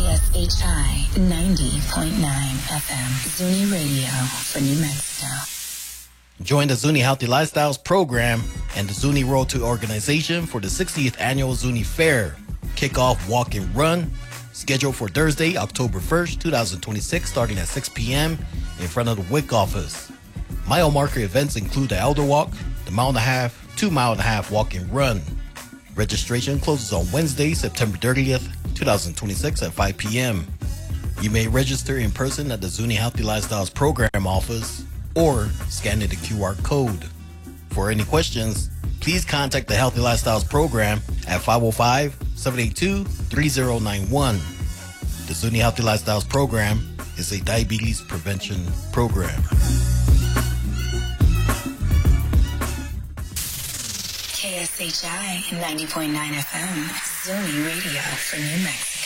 KSHI 90.9 FM, Zuni Radio for New Mexico. Join the Zuni Healthy Lifestyles program and the Zuni Royalty Organization for the 60th Annual Zuni Fair. Kickoff walk and run, scheduled for Thursday, October 1st, 2026, starting at 6 p.m. in front of the WIC office. Mile marker events include the Elder Walk, the 1.5 mile, 2.5 mile walk and run. Registration closes on Wednesday, September 30th, 2026 at 5 p.m. You may register in person at the Zuni Healthy Lifestyles program office or scan the QR code. For any questions, please contact the Healthy Lifestyles program at 505-782-3091. The Zuni Healthy Lifestyles program is a diabetes prevention program. KSHI 90.9 FM, Zuni Radio for New Mexico.